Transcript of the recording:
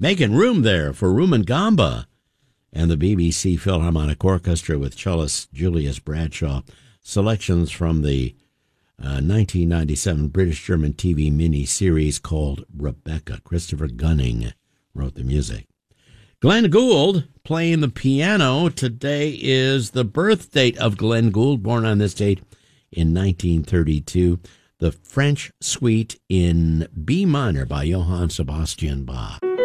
Making room there for Rumangamba. And the BBC Philharmonic Orchestra with cellist Julius Bradshaw. Selections from the 1997 British-German TV mini-series called Rebecca. Christopher Gunning wrote the music. Glenn Gould playing the piano. Today is the birth date of Glenn Gould, born on this date in 1932. The French Suite in B minor by Johann Sebastian Bach.